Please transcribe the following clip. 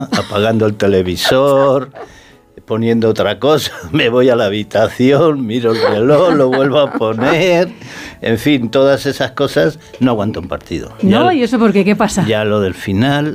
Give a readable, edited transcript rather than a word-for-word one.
apagando el televisor, poniendo otra cosa, me voy a la habitación, miro el reloj, lo vuelvo a poner, en fin, todas esas cosas, no aguanto un partido. No, ¿y eso por qué? ¿Qué pasa? Ya lo del final...